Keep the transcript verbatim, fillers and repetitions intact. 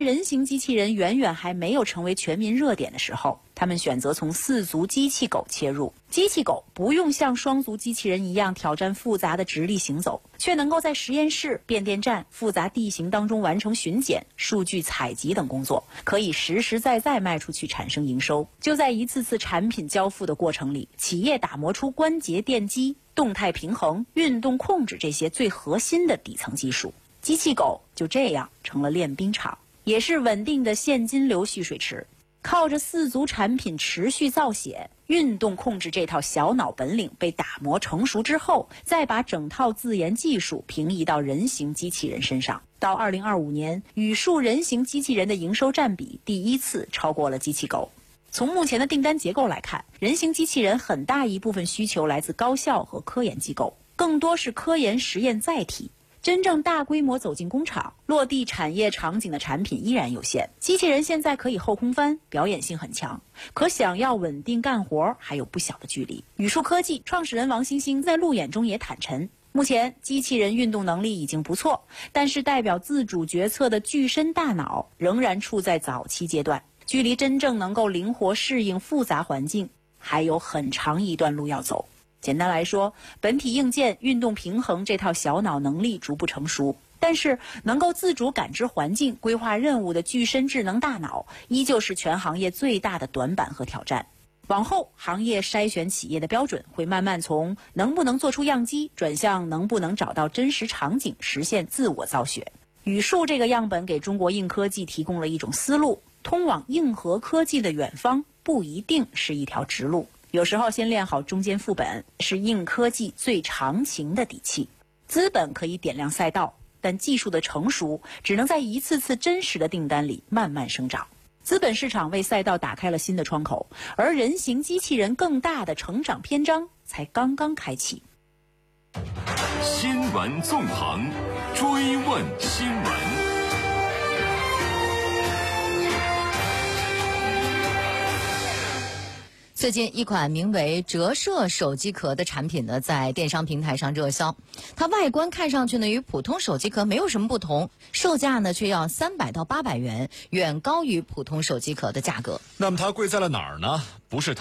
人形机器人远远还没有成为全民热点的时候，他们选择从四足机器狗切入。机器狗不用像双足机器人一样挑战复杂的直立行走，却能够在实验室、变电站、复杂地形当中完成巡检、数据采集等工作，可以实实在在卖出去产生营收。就在一次次产品交付的过程里，企业打磨出关节电机、动态平衡、运动控制这些最核心的底层技术。机器狗就这样成了练兵场，也是稳定的现金流蓄水池。靠着四足产品持续造血，运动控制这套小脑本领被打磨成熟之后，再把整套自研技术平移到人形机器人身上。到二零二五年，语数人形机器人的营收占比第一次超过了机器狗。从目前的订单结构来看，人形机器人很大一部分需求来自高校和科研机构，更多是科研实验载体。真正大规模走进工厂、落地产业场景的产品依然有限。机器人现在可以后空翻，表演性很强，可想要稳定干活还有不小的距离。语数科技创始人王星星在路演中也坦陈，目前机器人运动能力已经不错，但是代表自主决策的具身大脑仍然处在早期阶段，距离真正能够灵活适应复杂环境还有很长一段路要走。简单来说，本体硬件、运动平衡这套小脑能力逐步成熟，但是能够自主感知环境、规划任务的具身智能大脑，依旧是全行业最大的短板和挑战。往后，行业筛选企业的标准会慢慢从能不能做出样机，转向能不能找到真实场景，实现自我造血。语数这个样本给中国硬科技提供了一种思路，通往硬核科技的远方不一定是一条直路。有时候先练好中间副本，是硬科技最长情的底气。资本可以点亮赛道，但技术的成熟只能在一次次真实的订单里慢慢生长。资本市场为赛道打开了新的窗口，而人形机器人更大的成长篇章才刚刚开启。 新闻纵横，追问新闻。 最近一款名为折射手机壳的产品呢，在电商平台上热销。它外观看上去呢，与普通手机壳没有什么不同，售价呢却要三百到八百元，远高于普通手机壳的价格。 那么它贵在了哪儿呢？不是它